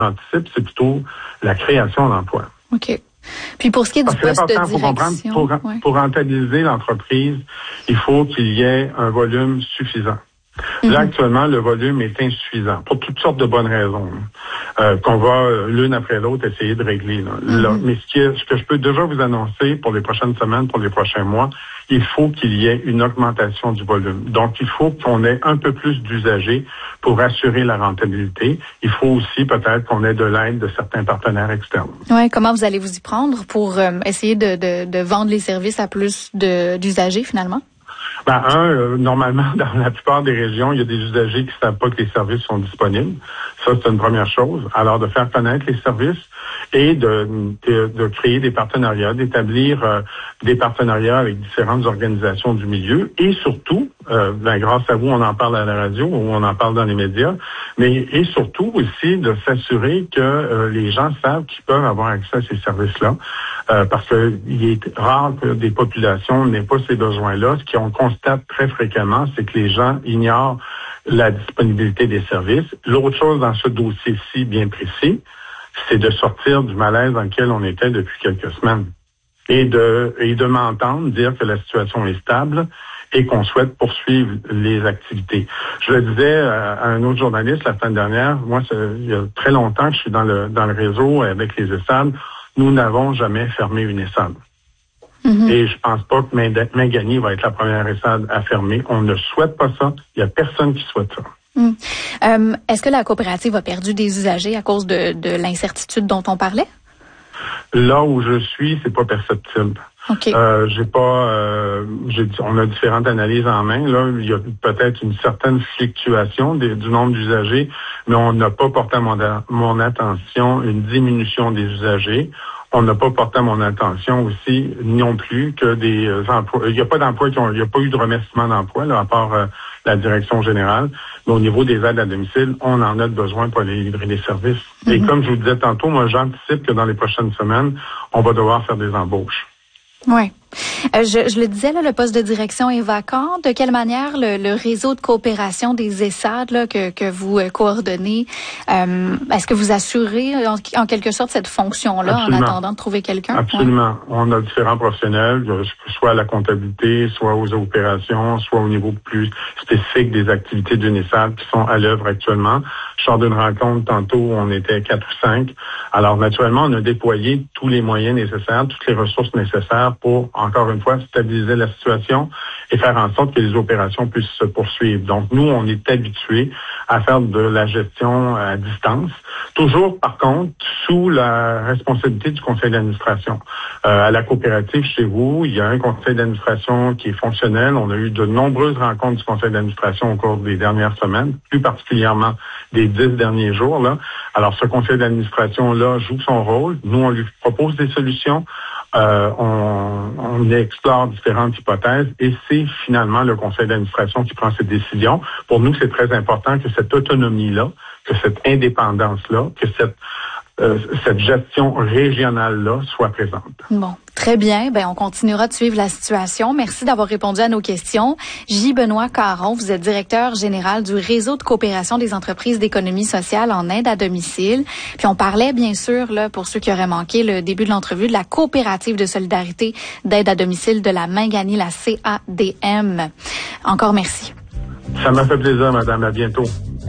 anticipe, c'est plutôt la création d'emplois. OK. Puis pour ce qui est du poste de direction... Pour rentabiliser l'entreprise, il faut qu'il y ait un volume suffisant. Là, actuellement, le volume est insuffisant pour toutes sortes de bonnes raisons qu'on va l'une après l'autre essayer de régler. Là. Mais ce que je peux déjà vous annoncer pour les prochaines semaines, pour les prochains mois, il faut qu'il y ait une augmentation du volume. Donc, il faut qu'on ait un peu plus d'usagers pour assurer la rentabilité. Il faut aussi peut-être qu'on ait de l'aide de certains partenaires externes. Ouais, comment vous allez vous y prendre pour essayer de vendre les services à plus d'usagers finalement? Normalement, dans la plupart des régions, il y a des usagers qui ne savent pas que les services sont disponibles. Ça, c'est une première chose. Alors, de faire connaître les services et de créer des partenariats, d'établir des partenariats avec différentes organisations du milieu et surtout, grâce à vous, on en parle à la radio ou on en parle dans les médias, et surtout aussi de s'assurer que les gens savent qu'ils peuvent avoir accès à ces services-là. Parce qu'il est rare que des populations n'aient pas ces besoins-là. Ce qu'on constate très fréquemment, c'est que les gens ignorent la disponibilité des services. L'autre chose dans ce dossier-ci bien précis, c'est de sortir du malaise dans lequel on était depuis quelques semaines et de m'entendre dire que la situation est stable et qu'on souhaite poursuivre les activités. Je le disais à un autre journaliste la semaine dernière, moi, il y a très longtemps que je suis dans le réseau avec les ESAD. Nous n'avons jamais fermé une ESAD. Et je pense pas que Mingani va être la première ESAD à fermer. On ne souhaite pas ça. Il y a personne qui souhaite ça. Est-ce que la coopérative a perdu des usagers à cause de l'incertitude dont on parlait? Là où je suis, c'est pas perceptible. Okay. On a différentes analyses en main. Là, il y a peut-être une certaine fluctuation du nombre d'usagers, mais on n'a pas porté à mon attention une diminution des usagers. On n'a pas porté à mon attention aussi non plus que des emplois. Il n'y a pas d'emplois il n'y a pas eu de remerciement d'emploi, là, à part la direction générale. Mais au niveau des aides à domicile, on en a besoin pour aller livrer les services. Et comme je vous le disais tantôt, moi, j'anticipe que dans les prochaines semaines, on va devoir faire des embauches. Oui. Je le disais, là, le poste de direction est vacant. De quelle manière le réseau de coopération des ESAD là, que vous coordonnez, est-ce que vous assurez en quelque sorte cette fonction-là Absolument. En attendant de trouver quelqu'un? Absolument. Ouais. On a différents professionnels, soit à la comptabilité, soit aux opérations, soit au niveau plus spécifique des activités d'une ESAD qui sont à l'œuvre actuellement. Je sors d'une rencontre tantôt où on était 4 ou 5. Alors, naturellement, on a déployé tous les moyens nécessaires, toutes les ressources nécessaires pour, encore une fois, stabiliser la situation et faire en sorte que les opérations puissent se poursuivre. Donc, nous, on est habitués à faire de la gestion à distance. Toujours, par contre, sous la responsabilité du conseil d'administration. À la coopérative, chez vous, il y a un conseil d'administration qui est fonctionnel. On a eu de nombreuses rencontres du conseil d'administration au cours des dernières semaines, plus particulièrement des 10 derniers jours, là. Alors, ce conseil d'administration-là joue son rôle. Nous, on lui propose des solutions. On explore différentes hypothèses et c'est finalement le conseil d'administration qui prend cette décision. Pour nous, c'est très important que cette autonomie-là, que cette indépendance-là, que cette gestion régionale-là soit présente. Bon, très bien. On continuera de suivre la situation. Merci d'avoir répondu à nos questions. J. Benoît Caron, vous êtes directeur général du réseau de coopération des entreprises d'économie sociale en aide à domicile. Puis on parlait, bien sûr, là, pour ceux qui auraient manqué le début de l'entrevue, de la coopérative de solidarité d'aide à domicile de la Mingani, la CADM. Encore merci. Ça m'a fait plaisir, madame. À bientôt.